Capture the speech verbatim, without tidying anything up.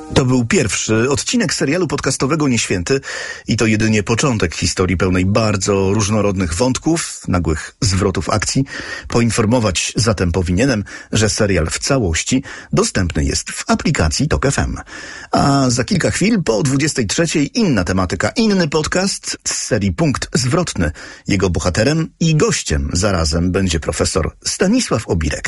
To był pierwszy odcinek serialu podcastowego Nieświęty i to jedynie początek historii pełnej bardzo różnorodnych wątków, nagłych zwrotów akcji. Poinformować zatem powinienem, że serial w całości dostępny jest w aplikacji Tok F M. A za kilka chwil po dwudziestej trzeciej inna tematyka, inny podcast z serii Punkt Zwrotny. Jego bohaterem i gościem zarazem będzie profesor Stanisław Obirek.